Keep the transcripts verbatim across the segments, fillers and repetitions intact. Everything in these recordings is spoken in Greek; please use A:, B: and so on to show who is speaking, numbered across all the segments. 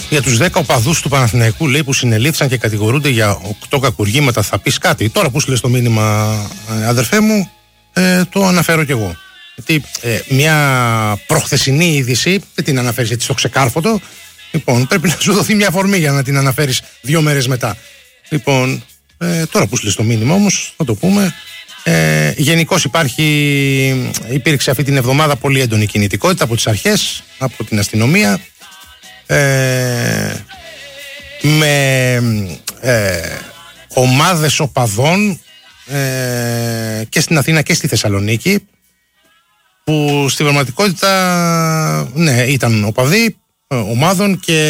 A: Για τους δέκα οπαδούς του Παναθηναϊκού, λέει, που συνελήφθησαν και κατηγορούνται για οκτώ κακουργήματα, θα πεις κάτι? Τώρα που σου λες το μήνυμα, αδερφέ μου, ε, το αναφέρω κι εγώ. Γιατί ε, μια προχθεσινή είδηση δεν την αναφέρεις έτσι στο ξεκάρφωτο. Λοιπόν, πρέπει να σου δοθεί μια αφορμή για να την αναφέρεις δύο μέρες μετά. Λοιπόν, ε, τώρα που σου λες το μήνυμα όμως, θα το πούμε. Ε, γενικώς υπάρχει, υπήρξε αυτή την εβδομάδα πολύ έντονη κινητικότητα από τις αρχές, από την αστυνομία, ε, με ε, ομάδες οπαδών ε, και στην Αθήνα και στη Θεσσαλονίκη, που στην πραγματικότητα, ναι, ήταν οπαδοί ε, ομάδων και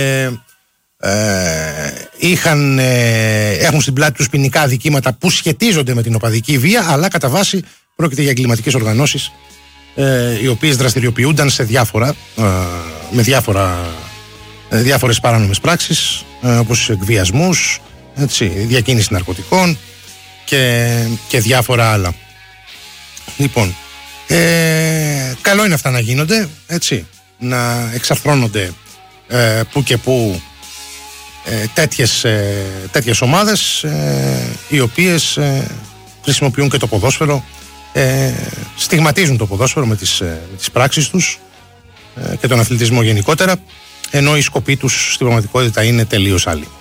A: ε, είχαν, ε, έχουν στην πλάτη τους ποινικά αδικήματα που σχετίζονται με την οπαδική βία, αλλά κατά βάση πρόκειται για εγκληματικές οργανώσεις ε, οι οποίες δραστηριοποιούνταν σε διάφορα, ε, με διάφορα, ε, διάφορες παράνομες πράξεις, ε, όπως εκβιασμούς, έτσι, διακίνηση ναρκωτικών και, και διάφορα άλλα. Λοιπόν, ε, καλό είναι αυτά να γίνονται, έτσι, να εξαρθρώνονται ε, που και που ε, τέτοιες, ε, τέτοιες ομάδες ε, οι οποίες ε, χρησιμοποιούν και το ποδόσφαιρο, ε, στιγματίζουν το ποδόσφαιρο με τις, ε, με τις πράξεις τους ε, και τον αθλητισμό γενικότερα, ενώ η σκοπή τους στην πραγματικότητα είναι τελείως άλλη.